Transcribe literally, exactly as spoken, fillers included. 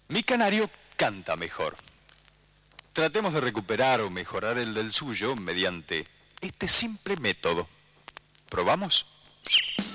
Mi canario canta mejor. Tratemos de recuperar o mejorar el del suyo mediante este simple método. ¿Probamos?